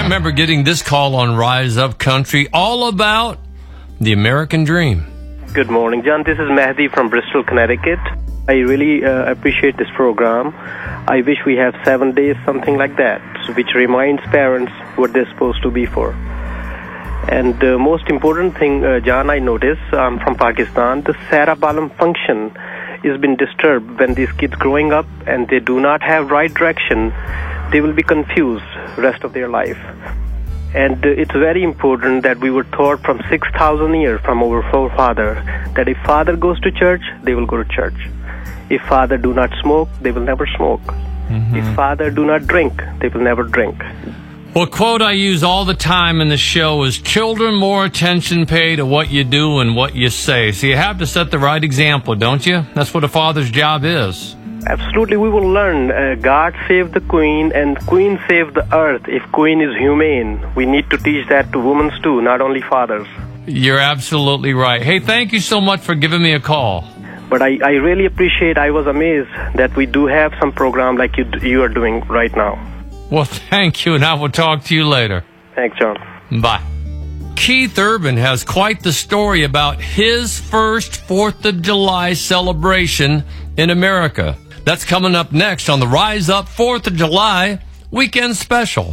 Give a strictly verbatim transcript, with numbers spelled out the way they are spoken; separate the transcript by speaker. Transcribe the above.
Speaker 1: remember getting this call on Rise Up Country, all about the American dream.
Speaker 2: Good morning, John. This is Mehdi from Bristol, Connecticut. I really uh, appreciate this program. I wish we have seven days, something like that, which reminds parents what they're supposed to be for. And the most important thing, uh, John, I notice, I'm from Pakistan, the cerebellum function has been disturbed when these kids growing up and they do not have right direction. They will be confused rest of their life. And uh, it's very important that we were taught from six thousand years from our forefather that if father goes to church, they will go to church. If father do not smoke, they will never smoke. Mm-hmm. If father do not drink, they will never drink.
Speaker 1: Well, a quote I use all the time in the show is, children more attention pay to what you do and what you say. So you have to set the right example, don't you? That's what a father's job is.
Speaker 2: Absolutely, we will learn. Uh, God saved the queen, and queen saved the earth. If queen is humane, we need to teach that to women too, not only fathers.
Speaker 1: You're absolutely right. Hey, thank you so much for giving me a call.
Speaker 2: But I, I really appreciate, I was amazed that we do have some program like you, you are doing right now.
Speaker 1: Well, thank you, and I will talk to you later.
Speaker 2: Thanks, John.
Speaker 1: Bye. Keith Urban has quite the story about his first fourth of July celebration in America. That's coming up next on the Rise Up fourth of July Weekend Special.